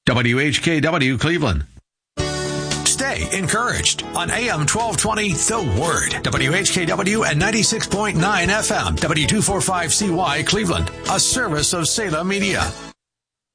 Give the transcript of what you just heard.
WHKW Cleveland. Stay encouraged on AM 1220 The Word, WHKW and 96.9 FM, W245CY Cleveland, a service of Salem Media.